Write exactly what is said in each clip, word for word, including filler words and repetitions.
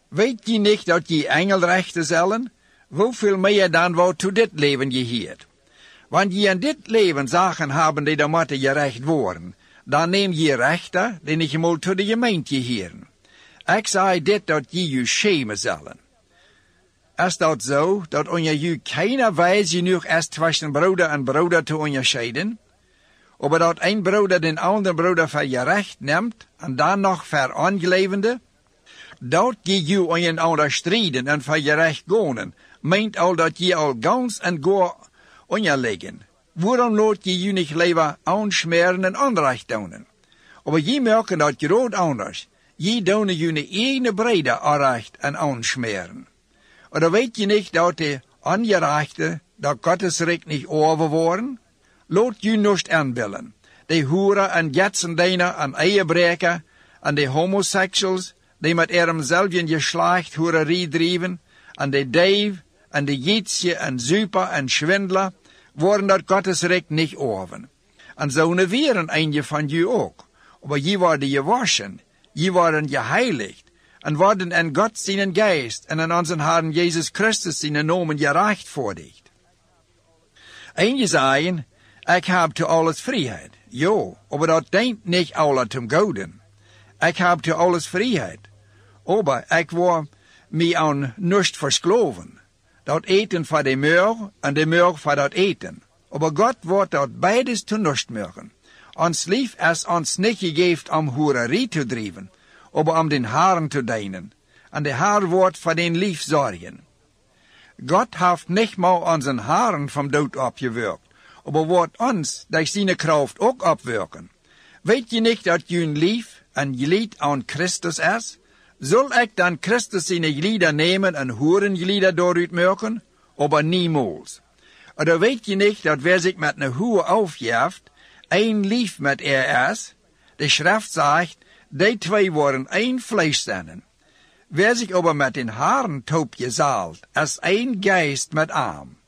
Weet je niet dat je engelrechten zullen? Hoeveel meer dan wat toe dit leven je hiert? Want je in dit leven zaken hebben die dan moeten gerecht worden, dan neem je rechten die niet moet toe de gemeente hieren. Ik zei dit dat je je schemen zullen. Is dat zo, dat onder je keiner wijze genoeg is tussen broeder en broeder te onderscheiden? Aber dat een broeder den andere broeder voor je recht neemt, en dan nog voor aangelevende? Dat je je onder ander strijden en voor je recht gaan, meent al dat je al gans en goor onderliggen. Waarom laat je je niet liever aansmeren en onrecht doen? Aber je merken dat groot anders. Je doen je ne ene breder onrecht en aansmeren. Oder weet je niet dat de ongerechte, dat Gottes rijk niet overwoorden? Laat je niet aanbillen. De hoeren en jetsendener en eiebreken en de homoseksuals, die met eremzelfjen geslacht hoererie drijven, en de deef en de jitsje en zuiper en schwindler, worden dat Gottes rijk niet over. En zo'n weren eentje van je ook. Maar je worden gewaschen, je worden geheiligd, en worden in God zijn geest en in onze Herrn Jezus Christus zijn nomen gerechtvaardigd. En je zeggen, ik heb te alles vrijheid. Ja, maar dat denkt niet alle zum gouden. Ik heb te alles vrijheid. Aber ik word mij aan niets versloven. Dat eten voor de meur en de meur voor dat eten. Aber God wordt dat beides te niets maken. Ons lief is ons niet gegeven om hoererie te drijven, aber om den Herrn te dienen. En de Herr wordt voor den lief zorgen. God heeft niet maar onze Herrn vom dood opgewerkt, aber wordt ons durch zijn kracht ook opwerken. Weet je niet dat je lief en gelied aan Christus is? Zal ik dan Christus zijn glieder nemen en hoeren glieder daaruit merken? Aber niemals. Oder weet je niet dat wer zich met een hoer aufgeeft, een lief met er is? De schrift zegt, die twee worden één vlees zijn. Wer zich aber met den Herrn taub gezaald, is één geest met hem.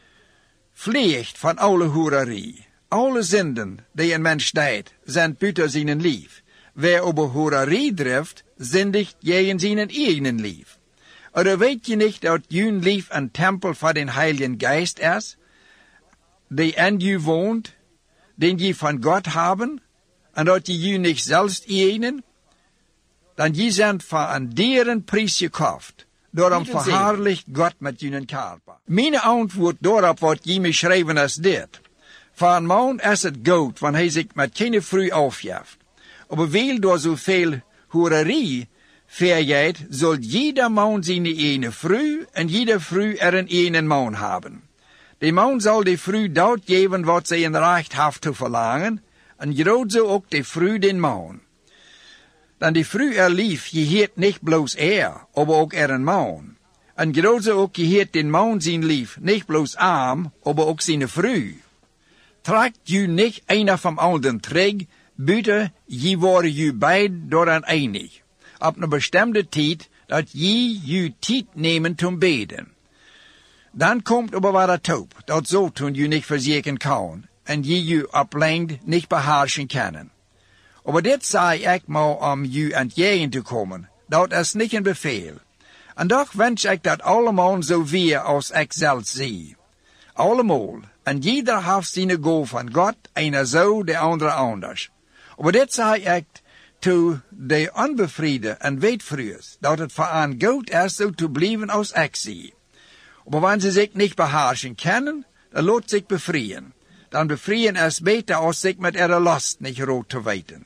Vliegt van alle hoererie. Alle zinden die een mens deed, zijn buiten zijn lief. Wer aber hoererie drift, zindigt tegen zijn eigen lief. Oder weet je niet dat jun lief een tempel van den Heiligen Geist is, die in je woont, den je van God hebben, en dat je je niet zelfs eigen, dan je zijn van een deren prijs gekocht. Daarom verhaarligt God met je körper. Mijn antwoord daarop wat je me schrijven is dit. Voor een man is het goed, want hij zich met geen vrouw afgeeft. Aber weil door zoveel hoererie vergeet, zal jeder man zijn ene vrouw en jeder vrouw er een ene man hebben. De man zal de vrouw dat geven wat zij in recht heeft te verlangen, en groot zo ook de vrouw den man. Dan de vrouw er lief, je heet niet bloos er, aber ook er een man. En groot zo ook je heet den man zijn lief, niet bloos arm, aber ook zijn vrouw. Trekt je niet einer van anderen terug, buiten je worden je beid door een einig. Op een bestemde tijd, dat je je tijd nemen te beden. Dan komt aber wat taub, dat zo toen je niet verzekeren kan, en je je op lengte niet beherrschen kunnen. Aber dit zei ik maar om je aan het jegen te komen, dat is niet een bevel. En toch wens ik dat allemaal zo weer als ik zelf zie. Allemaal, en jeder heeft zijn go van God, einer zo, de andere anders. Aber dit zei ik to de onbevriede en weetvruers, dat het voor aan goed is zo te blijven als ik zie. Aber wenn ze zich niet beherrschen kunnen, dan laat zich befrieren. Dan befrieren is beter als zich met ihre last niet rood te weten.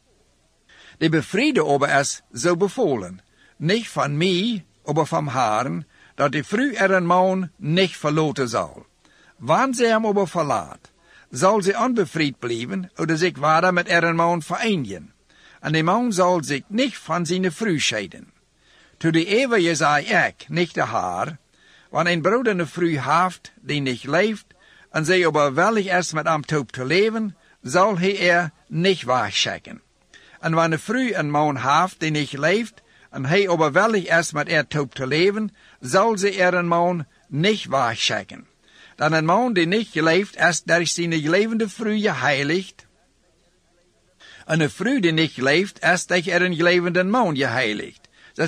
De befriede aber is zo bevolen, niet van mij, aber vom Herrn, dat de vrouw er een man niet verloten zal. Wanneer ze hem aber verlaat, zal ze onbevried blijven, oder zich verder met er een man vereenigen. En de man zal zich niet van zijn vrouw scheiden. To de eeuwige zei ik, niet de haar, wanneer een broeder een vrouw heeft die niet leeft, en zij aber willig is met hem toe te leven, zal hij er niet wegschikken. En wanneer een vrouw een man heeft die niet leeft, en hij aber willig is met er toe te leven, zal ze er een man niet wegschikken. Dan een man die niet leeft, is door zijn levende vrouw geheiligd. En een vrouw die niet leeft, is door er een levende man geheiligd.